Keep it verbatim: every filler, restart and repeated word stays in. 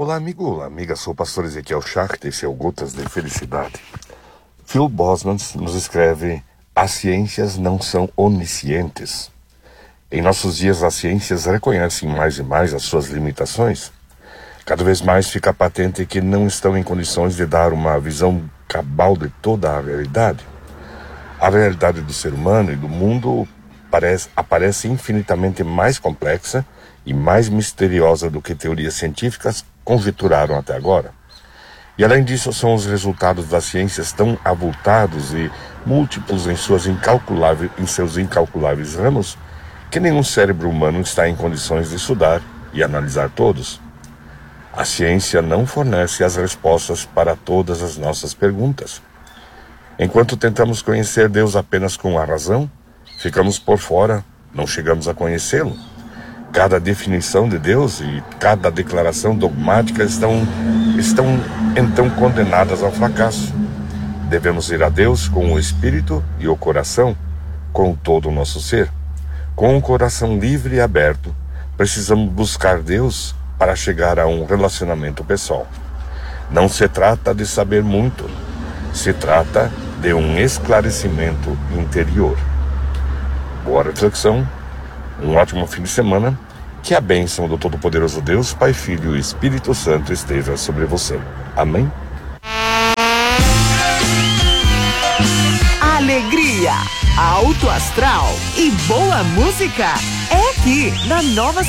Olá, amigo, olá, amiga, sou o pastor Ezequiel Schacht, esse é o Gotas de Felicidade. Phil Bosman nos escreve: as ciências não são oniscientes. Em nossos dias, as ciências reconhecem mais e mais as suas limitações. Cada vez mais fica patente que não estão em condições de dar uma visão cabal de toda a realidade. A realidade do ser humano e do mundo parece, aparece infinitamente mais complexa e mais misteriosa do que teorias científicas conjeturaram até agora. E além disso, são os resultados das ciências tão avultados e múltiplos em, suas incalculáveis, em seus incalculáveis ramos, que nenhum cérebro humano está em condições de estudar e analisar todos. A ciência não fornece as respostas para todas as nossas perguntas. Enquanto tentamos conhecer Deus apenas com a razão, ficamos por fora, não chegamos a conhecê-lo. Cada definição de Deus e cada declaração dogmática estão, estão então condenadas ao fracasso. Devemos ir a Deus com o espírito e o coração, com todo o nosso ser. Com o coração livre e aberto, precisamos buscar Deus para chegar a um relacionamento pessoal. Não se trata de saber muito, se trata de um esclarecimento interior. Boa reflexão, um ótimo fim de semana. Que a bênção do Todo-Poderoso Deus, Pai, Filho e Espírito Santo esteja sobre você. Amém? Alegria, alto astral e boa música é aqui na Nova